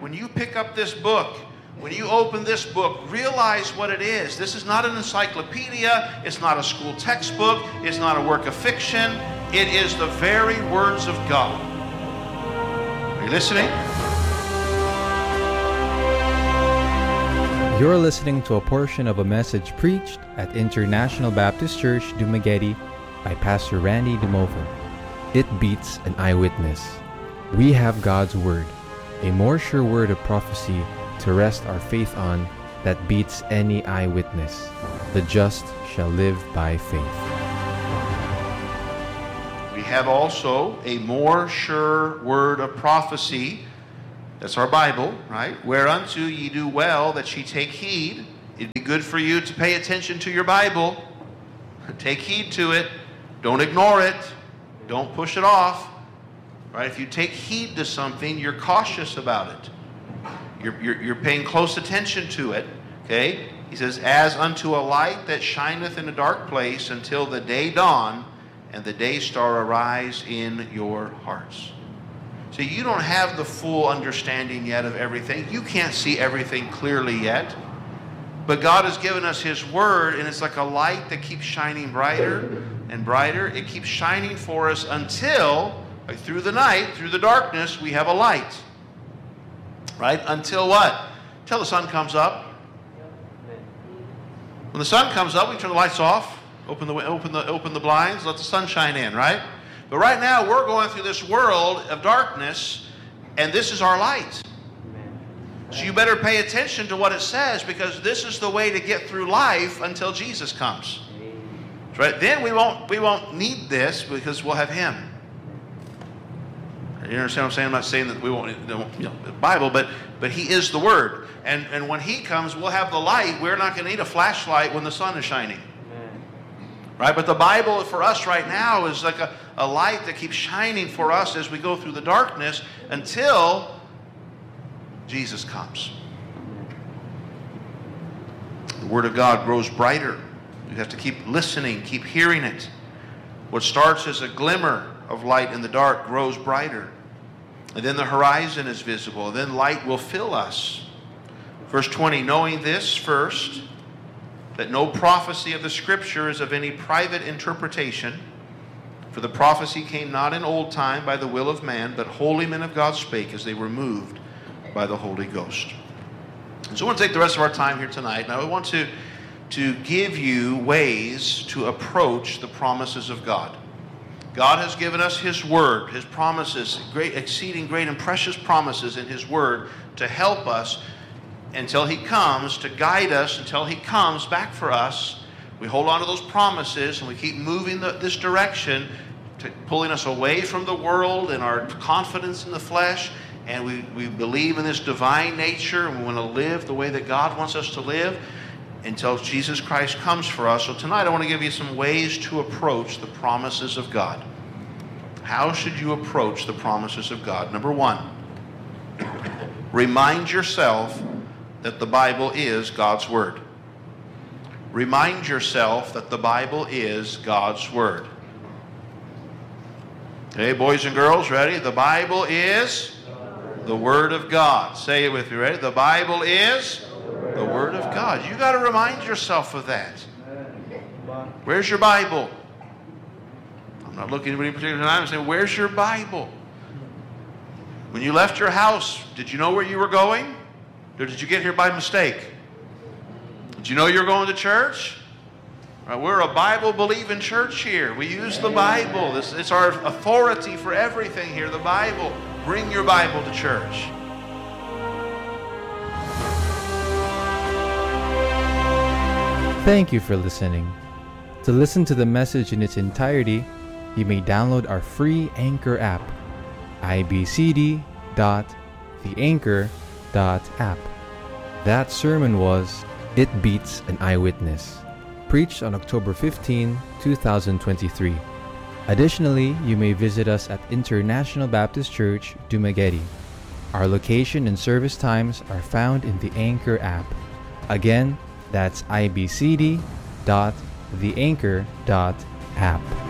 when you pick up this book, when you open this book, realize what it is. This is not an encyclopedia. It's not a school textbook. It's not a work of fiction. It is the very words of God. Are you listening? You're listening to a portion of a message preached at International Baptist Church, Dumaguete by Pastor Randy DeMova. It beats an eyewitness. We have God's Word, a more sure word of prophecy to rest our faith on that beats any eyewitness. The just shall live by faith. We have also a more sure word of prophecy. That's our Bible, right? Whereunto ye do well that ye take heed. It'd be good for you to pay attention to your Bible. Take heed to it. Don't ignore it. Don't push it off. Right? If you take heed to something, you're cautious about it. You're paying close attention to it. Okay? He says, as unto a light that shineth in a dark place until the day dawn and the day star arise in your hearts. So you don't have the full understanding yet of everything. You can't see everything clearly yet. But God has given us His Word, and it's like a light that keeps shining brighter and brighter. It keeps shining for us until, like through the night, through the darkness, we have a light. Right? Until what? Until the sun comes up. When the sun comes up, we turn the lights off, open the blinds, let the sun shine in, right? But right now, we're going through this world of darkness, and this is our light. So you better pay attention to what it says, because this is the way to get through life until Jesus comes. Right? Then we won't need this, because we'll have Him. You understand what I'm saying? I'm not saying that we won't, the Bible, but He is the Word. And when He comes, we'll have the light. We're not going to need a flashlight when the sun is shining. Right? But the Bible for us right now is like a light that keeps shining for us as we go through the darkness until Jesus comes. The Word of God grows brighter. You have to keep listening, keep hearing it. What starts as a glimmer of light in the dark grows brighter. And then the horizon is visible. Then light will fill us. Verse 20, knowing this first, that no prophecy of the Scripture is of any private interpretation. For the prophecy came not in old time by the will of man, but holy men of God spake as they were moved by the Holy Ghost. And so I want to take the rest of our time here tonight. Now I want to give you ways to approach the promises of God. God has given us His Word, His promises, great, exceeding great and precious promises in His Word to help us until He comes, to guide us until He comes back for us. We hold on to those promises and we keep moving this direction, pulling us away from the world and our confidence in the flesh. And we believe in this divine nature, and we want to live the way that God wants us to live until Jesus Christ comes for us. So tonight I want to give you some ways to approach the promises of God. How should you approach the promises of God? Number one, remind yourself that the Bible is God's Word. Remind yourself that the Bible is God's Word. Okay, boys and girls, ready? The Bible is the Word of God. Say it with me, ready? The Bible is the Word of God. You got to remind yourself of that. Where's your Bible? I'm not looking at any particular time. I'm saying, where's your Bible? When you left your house, did you know where you were going? Or did you get here by mistake? Did you know you were going to church? Right, we're a Bible-believing church here. We use the Bible. It's our authority for everything here, the Bible. Bring your Bible to church. Thank you for listening. To listen to the message in its entirety, you may download our free Anchor app, ibcd.theanchor.app. That sermon was It Beats an Eyewitness, preached on October 15, 2023. Additionally, you may visit us at International Baptist Church, Dumaguete. Our location and service times are found in the Anchor app. Again, that's ibcd.theanchor.app.